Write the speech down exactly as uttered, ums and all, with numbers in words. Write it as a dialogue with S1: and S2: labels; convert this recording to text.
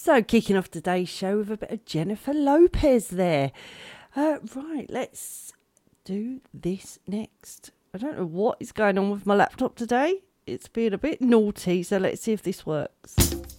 S1: So, kicking off today's show with a bit of Jennifer Lopez there. Uh, right, let's do this next. I don't know what is going on with my laptop today. It's been a bit naughty, so let's see if this works.